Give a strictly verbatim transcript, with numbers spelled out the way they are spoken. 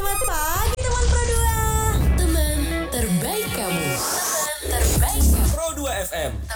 Selamat pagi teman Pro dua. Teman terbaik kamu. Teman terbaik kamu. Pro dua F M.